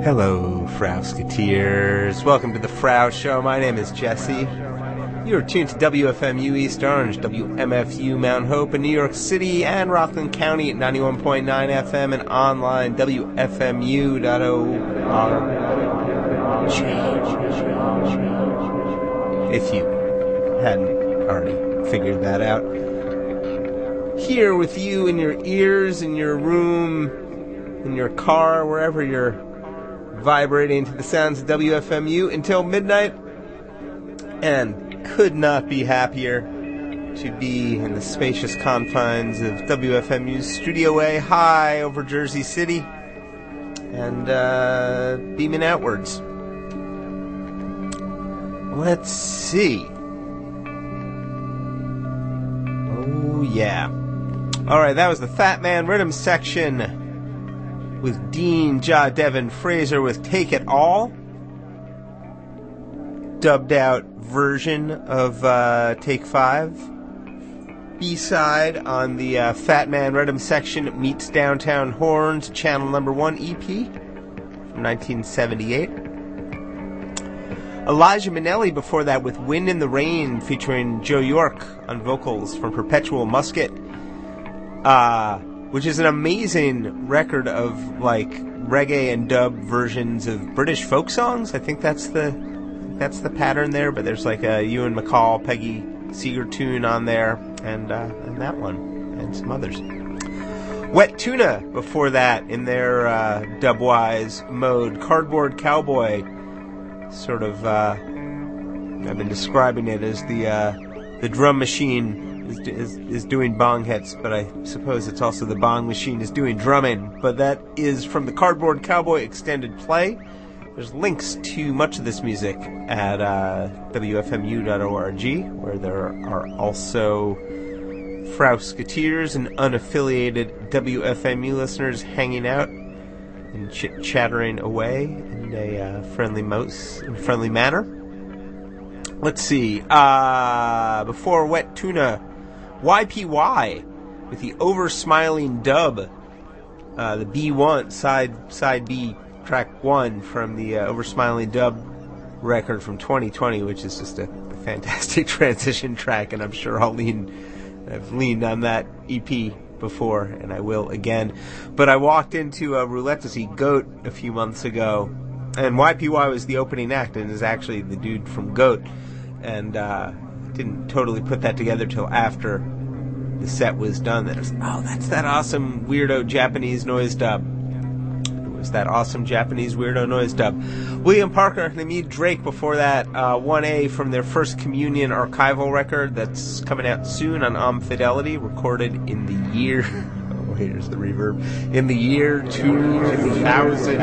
Hello, Frowsketeers. Welcome to the Frow Show. My name is Jesse. You are tuned to WFMU East Orange, WMFU Mount Hope in New York City and Rockland County at 91.9 FM and online, WFMU.org. If you hadn't already figured that out. Here with you in your ears, in your room, in your car, wherever you're vibrating to the sounds of WFMU until midnight, and could not be happier to be in the spacious confines of WFMU's Studio A high over Jersey City and beaming outwards. Let's see. Oh yeah. Alright, that was the Fat Man Rhythm section with Dean Ja Devin Fraser with Take It All. Dubbed out version of Take 5. B-side on the Fat Man Rhythm section meets Downtown Horns, Channel Number 1 EP from 1978. Elijah Minnelli before that with Wind in the Rain featuring Joe York on vocals from Perpetual Musket. Which is an amazing record of like reggae and dub versions of British folk songs. I think that's the pattern there, but there's like a Ewan MacColl, Peggy Seeger tune on there, and that one, and some others. Wet Tuna before that in their dubwise mode. Cardboard Cowboy, sort of. I've been describing it as the drum machine is doing bong hits, but I suppose it's also the bong machine is doing drumming. But that is from the Cardboard Cowboy extended play. There's links to much of this music at WFMU.org, where there are also Frowsketeers and unaffiliated WFMU listeners hanging out and chit-chattering away in a friendly manner. Let's see. Before Wet Tuna, YPY with the Over-Smiling Dub, the B1 side B track 1 from the Over-Smiling Dub record from 2020, which is just a fantastic transition track, and I'm sure I've leaned on that EP before, and I will again. But I walked into Roulette to see Goat a few months ago, and YPY was the opening act, and is actually the dude from Goat, and didn't totally put that together till after the set was done. That was, that's that awesome weirdo Japanese noise dub. It was that awesome Japanese weirdo noise dub. William Parker and Hamid Drake before that, 1A from their First Communion archival record that's coming out soon on Fidelity, recorded in the year... oh, here's the reverb. In the year 2000.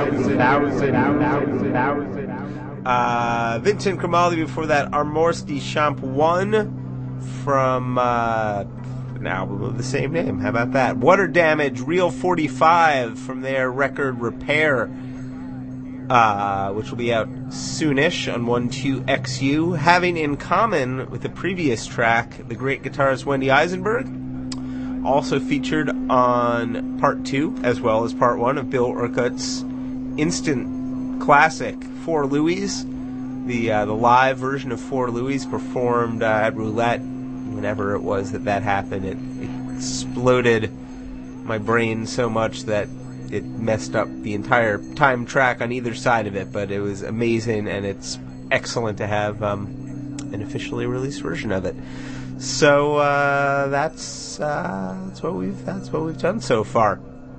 Vincent Grimaldi before that, Armors de Champ 1 from an album of the same name. How about that? Water Damage, Real 45 from their record Repair, which will be out soonish on 12XU. Having in common with the previous track, the great guitarist Wendy Eisenberg, also featured on Part 2 as well as Part 1 of Bill Urquhart's instant classic For Louis, the live version of For Louis performed at Roulette. Whenever it was that happened, it exploded my brain so much that it messed up the entire time track on either side of it. But it was amazing, and it's excellent to have an officially released version of it. So that's what we've done so far.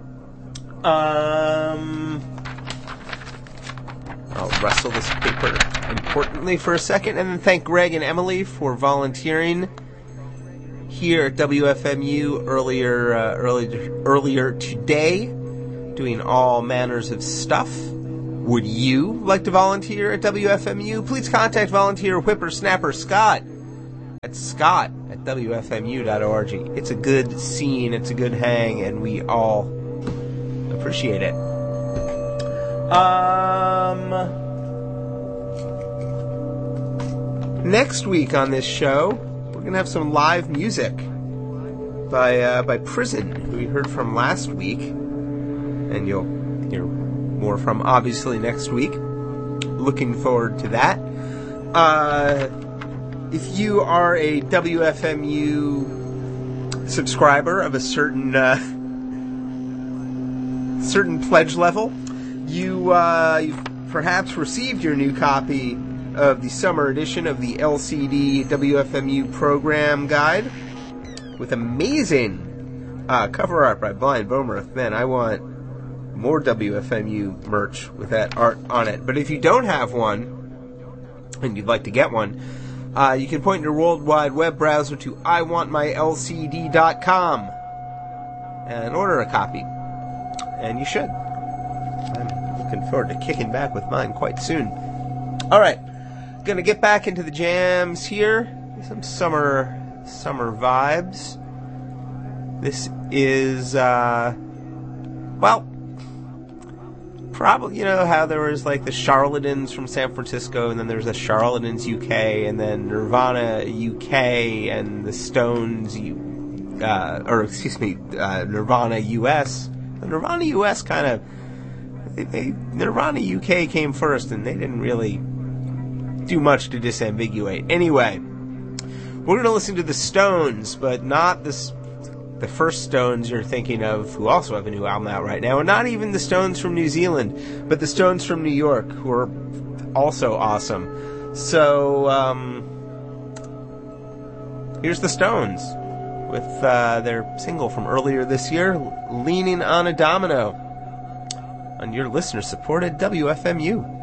I'll rustle this paper importantly for a second, and then thank Greg and Emily for volunteering here at WFMU earlier today, doing all manners of stuff. Would you like to volunteer at WFMU? Please contact volunteer whippersnapper Scott at WFMU.org. It's a good scene, it's a good hang, and we all appreciate it. Next week on this show, we're going to have some live music by Prison, who we heard from last week, and you'll hear more from, obviously, next week. Looking forward to that. If you are a WFMU subscriber of a certain pledge level, you've perhaps received your new copy of the summer edition of the LCD WFMU program guide with amazing cover art by Blind Bomarth. Man, I want more WFMU merch with that art on it. But if you don't have one and you'd like to get one, you can point your World Wide Web browser to iwantmylcd.com and order a copy. And you should. I'm looking forward to kicking back with mine quite soon. Alright, gonna get back into the jams here. Some summer vibes. This is, probably, you know how there was like the Charlatans from San Francisco, and then there's the Charlatans UK, and then Nirvana UK, and the Stones, Nirvana US. The Nirvana US kind of, Nirvana UK came first, and they didn't really do much to disambiguate. Anyway, we're going to listen to the Stones, but not the first Stones you're thinking of, who also have a new album out right now, and not even the Stones from New Zealand, but the Stones from New York, who are also awesome. So, here's the Stones with their single from earlier this year, Leaning on a Domino, on your listener-supported WFMU.